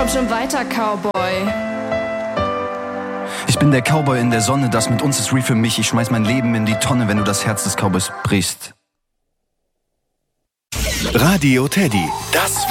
komm schon weiter, Cowboy. Ich bin der Cowboy in der Sonne, das mit uns ist real für mich. Ich schmeiß mein Leben in die Tonne, wenn du das Herz des Cowboys brichst. Radio Teddy, das